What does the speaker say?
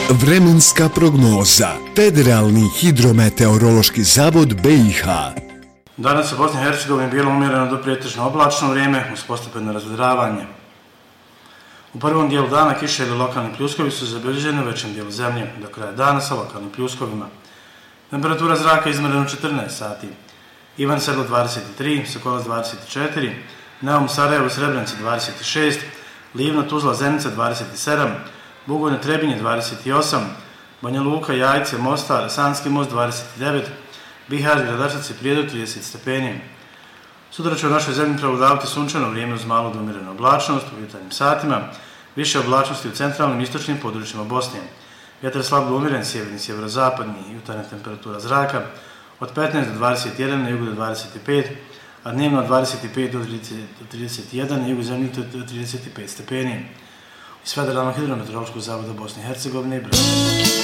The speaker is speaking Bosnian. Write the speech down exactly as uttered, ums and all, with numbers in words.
Vremenska prognoza. Federalni hidrometeorološki zavod B i H. Danas u Bosni i Hercegovini bilo umjereno do pretežno oblačno vrijeme uz postepeno razvedravanje. U prvom dijelu dana kiše ili lokalni pljuskovi su zabilježeni u većem dijelu zemlje, do kraja dana sa lokalnim pljuskovima. Temperatura zraka izmjerena u četrnaest sati. Ivan Sedlo dvadeset tri, Sokolac dvadeset četiri, Neum Sarajevo, Srebrenici dvadeset šest, Livno, Tuzla, Zenica dvadeset sedam, Bugojno, Trebinje dvadeset osam, Banja Luka, Jajce, Mostar, Sanski most dvadeset devet, Bihać, Gradačac i Prijedor trideset stepeni. Sutra će u našoj zemlji prevladavati sunčano vrijeme uz malu do umjerenu oblačnost u jutarnjim satima, više oblačnosti u centralnim i istočnim područjima Bosne. Vjetar slabo umjeren, sjeverni, sjeverozapadni, jutarnja temperatura zraka od petnaest do dvadeset jedan, na jugu do dvadeset pet, a dnevno od dvadeset pet do trideset jedan, na jugu zemlje do trideset pet stepeni. Iz Federalnog hidrometeorološkog zavoda Bosne i Hercegovine, Brod.